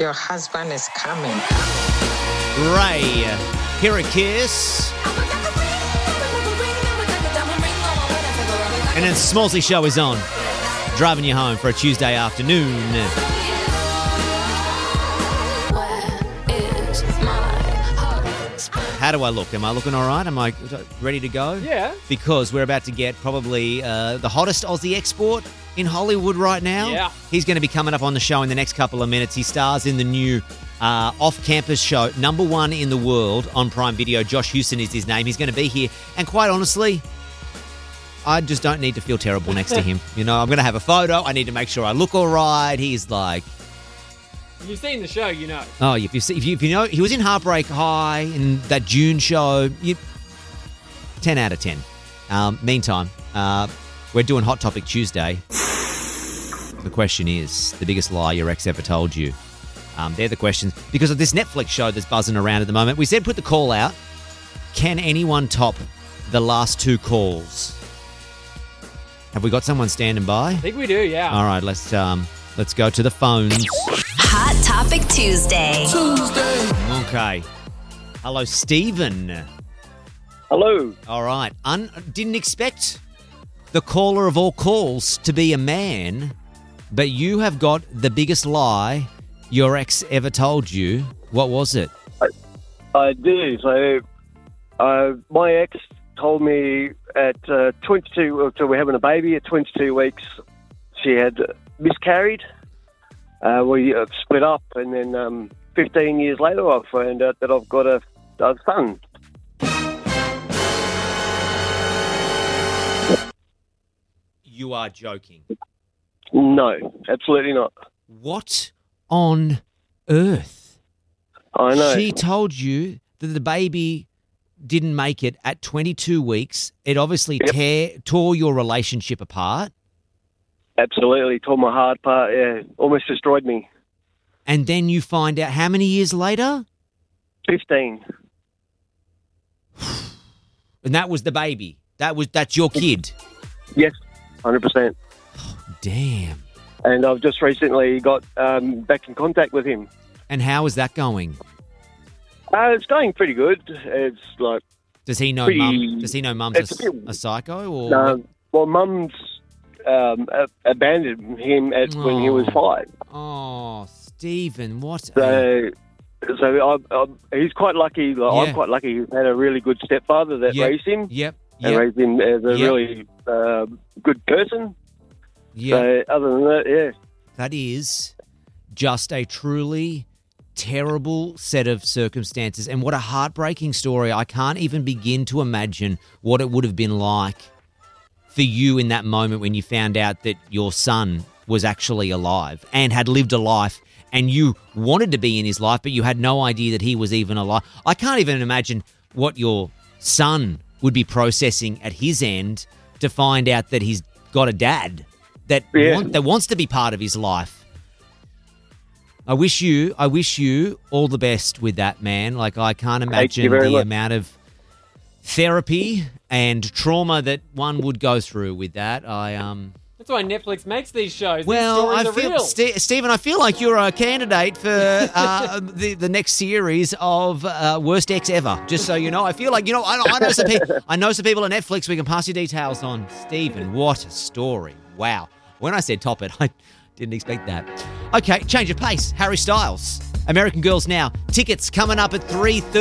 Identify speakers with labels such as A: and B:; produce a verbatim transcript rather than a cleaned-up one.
A: your husband is coming.
B: Ray, here a kiss. And then Smallsy Show is on. Driving you home for a Tuesday afternoon. How do I look? Am I looking all right? Am I ready to go?
C: Yeah.
B: Because we're about to get probably uh, the hottest Aussie export in Hollywood right now.
C: Yeah.
B: He's going to be coming up on the show in the next couple of minutes. He stars in the new uh, off-campus show, number one in the world on Prime Video. Josh Houston is his name. He's going to be here. And quite honestly, I just don't need to feel terrible next to him. You know, I'm going to have a photo. I need to make sure I look all right. He's like...
C: If you've seen the show, you know.
B: Oh, if you, see, if you if you know, he was in Heartbreak High in that June show. You, ten out of ten. Um, meantime, uh, we're doing Hot Topic Tuesday. The question is, the biggest lie your ex ever told you. Um, they're the questions. Because of this Netflix show that's buzzing around at the moment. We said put the call out. Can anyone top the last two calls? Have we got someone standing by?
C: I think we do, yeah.
B: All right, let's um, let's go to the phones.
D: Hot Topic Tuesday.
B: Tuesday. Okay. Hello, Stephen.
E: Hello.
B: All right. Un- didn't expect the caller of all calls to be a man, but you have got the biggest lie your ex ever told you. What was it?
E: I, I do. So, uh, my ex told me at uh, twenty-two, so we're having a baby at twenty-two weeks, she had miscarried. Uh, we uh, split up, and then um, fifteen years later, I found out that I've got a, a son.
B: You are joking.
E: No, absolutely not.
B: What on earth?
E: I know.
B: She told you that the baby didn't make it at twenty-two weeks. It obviously
E: Yep.
B: tear, tore your relationship apart.
E: Absolutely, tore my heart apart, yeah. Almost destroyed me.
B: And then you find out how many years later?
E: fifteen.
B: And that was the baby. That was that's your kid.
E: Yes, one hundred percent.
B: Damn.
E: And I've just recently got um, back in contact with him.
B: And how is that going?
E: Uh, it's going pretty good. It's like...
B: Does he know
E: Pretty-
B: mum? Does he know mum's
E: it's
B: a,
E: a bit-
B: a psycho or?
E: Uh, well, Mum's um, a- abandoned him at, when he was
B: Oh.
E: five.
B: Oh, Stephen, what? a-
E: So, so I, I, he's quite lucky. Like,
B: Yeah.
E: I'm quite lucky. He's had a really good stepfather that
B: Yep.
E: raised him
B: Yep.
E: and
B: Yep.
E: raised him as a
B: Yep.
E: really uh, good person.
B: Yep.
E: So, other than that, yeah.
B: That is just a truly terrible set of circumstances, and what a heartbreaking story. I can't even begin to imagine what it would have been like for you in that moment when you found out that your son was actually alive and had lived a life, and you wanted to be in his life, but you had no idea that he was even alive. I can't even imagine what your son would be processing at his end to find out that he's got a dad that
E: Yeah.
B: want, that wants to be part of his life. I wish you, I wish you all the best with that, man. Like, I can't
E: you
B: imagine
E: very
B: the
E: much.
B: amount of therapy and trauma that one would go through with that. I um.
C: That's why Netflix makes these shows.
B: Well,
C: these
B: I
C: stories are
B: feel,
C: real.
B: Ste- Stephen, I feel like you're a candidate for uh, the the next series of uh, Worst Ex Ever. Just so you know, I feel like you know, I, I know some people. I know some people at Netflix. We can pass your details on. Stephen, what a story! Wow. When I said top it, I didn't expect that. Okay, change of pace. Harry Styles, American Girls Now. Tickets coming up at three thirty.